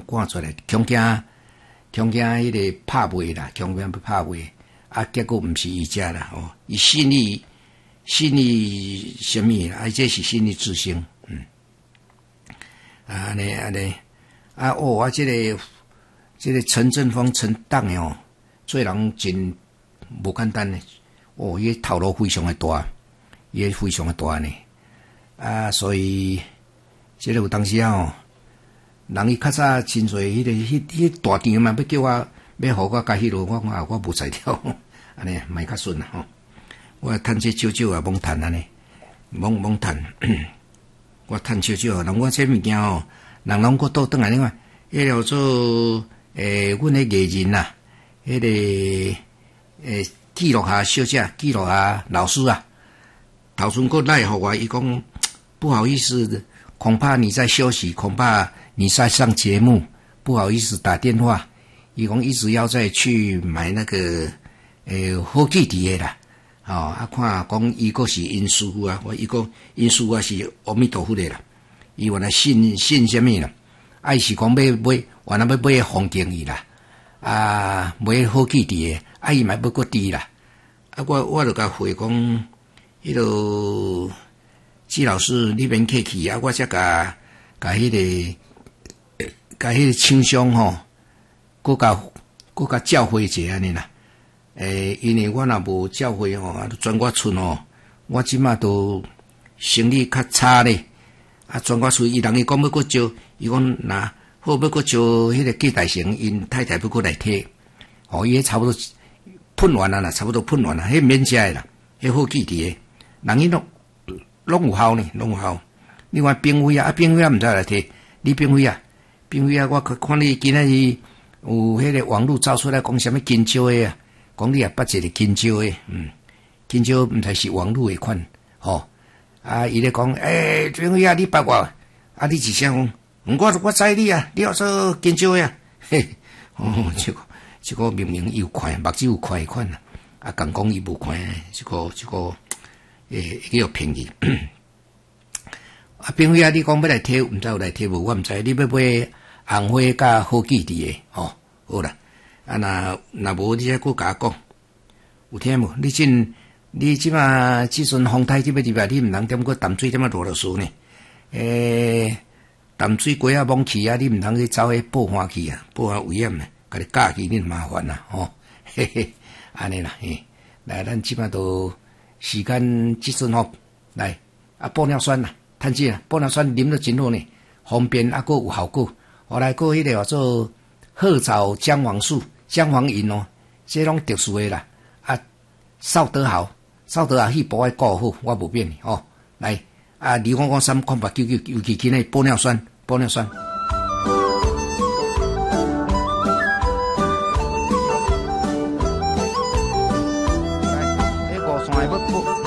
赶出来，恐惊迄个拍卖啦，恐惊要拍卖，啊，结果毋是伊只啦，哦，伊心理什么啦？啊，这是心理自信，安尼，啊，哦，啊，这个陈振峰陈党哦，做人真无简单呢，哦，伊头脑非常的大，伊非常的大呢，啊，所以这个有当时哦。人伊较早真侪迄大场嘛，要叫我要互我甲迄落，我无才调，安尼卖较顺啦吼。我趁这少少啊，罔趁安尼，罔趁，我趁少少。人我这物件哦，人拢搁倒转来，另外，迄叫做阮迄艺人呐，迄个记录下小姐，记录下老师啊，头先搁来互我，伊讲不好意思，恐怕你在休息，恐怕。你在上节目，不好意思打电话，伊讲一直要再去买那个好记的啦，啊看讲伊个是因师傅啊，伊个因师傅啊是阿弥陀佛的啦，伊原来信什么啦？啊是讲要买，原来要买风景伊啦，啊买好记的，啊伊买要搁低啦，啊我就甲回讲，迄个季老师你免客气啊，我才甲迄个厂商吼，搁甲教诲者安尼啦。因为我若无教诲吼，转我村吼，我即马都生意较差咧。啊，转我村，伊人伊讲要搁招，伊讲若好要搁招迄个季大成，因太太要搁来替，哦，伊差不多喷完啦，差不多喷完啦，迄免食诶啦，迄好记伫诶，人伊拢有效呢，拢有效。另外冰灰啊，冰灰啊，毋知来替，你冰灰啊。并非啊，我看你今仔日有迄个网络走出来讲什么金蕉的啊，讲你也捌一个金蕉的，金蕉毋知是网络的款，吼，啊，伊咧讲，并非啊，你捌我，啊，你一声讲，我知你啊，你要做金蕉的啊，嘿，哦，这个明明有看，目睭有看的款啊，啊，讲伊无看，这个，叫便宜。啊，并非啊，你讲要来贴，毋知有来贴无？我毋知，你要买红花甲好记伫诶，吼，好啦。啊，若无你再搁甲我讲，有听无？你即马即阵风台即要入来，你毋通点过淡水点落水呢？淡水龟啊蒙去啊，你毋通去走迄报花去啊，报花危险呢，甲你架去你麻烦啦，吼，嘿嘿，安尼啦，嘿，来，咱即马都时间即阵吼，来啊，玻尿酸啦。趁钱啊，玻尿酸啉了真好呢，方便啊，佫有效果。后来佫迄个叫做褐藻姜黄素、姜黄饮哦，这拢特殊的啦。啊，扫得好去补爱顾好，我无变哦。来啊，你讲39899，尤其今日玻尿酸。